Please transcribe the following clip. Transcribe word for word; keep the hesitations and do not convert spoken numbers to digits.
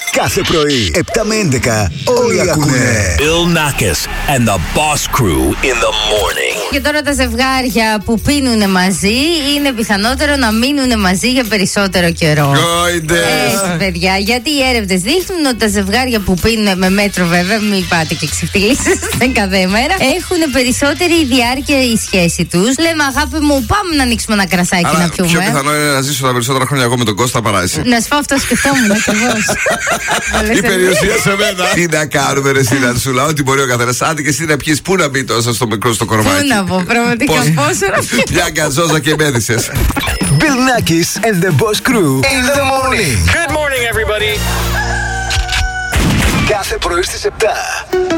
Κάθε πρωί, επτά με έντεκα, όλοι ακούνε. Bill Nackis and the Boss Crew in the morning. Και τώρα τα ζευγάρια που πίνουν μαζί είναι πιθανότερο να μείνουν μαζί για περισσότερο καιρό. Έτσι, παιδιά, γιατί οι έρευνες δείχνουν ότι τα ζευγάρια που πίνουν με μέτρο, βέβαια, μην πάτε και ξεφτυλίσετε κάθε μέρα, έχουν περισσότερη διάρκεια η σχέση τους. Λέμε, αγάπη μου, πάμε να ανοίξουμε ένα κρασάκι. Άρα, να πιούμε. Πιο πιθανό είναι να ζήσω τα περισσότερα χρόνια εγώ με τον Κώστα παρά εσύ. Να σου πω, αυτό σκεφτόμουν ακριβώς. Η περιουσία σε μένα. Τι να κάνουμε, ρε Σιλανσούλα, ό,τι μπορεί ο καθένας. Άντε και εσύ να πιεις, πού να μπει τόσο στο μικρό στο κορμάκι. Πού να πω, πραγματικά πόσο να πιω. Μια γκαζόζα και μέδισες. Bill Nackis and the Boss Crew in the morning. Good morning, everybody. Κάθε πρωί στις επτά.